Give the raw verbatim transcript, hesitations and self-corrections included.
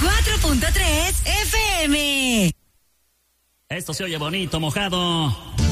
cuatro punto tres F M. Esto se oye bonito, mojado.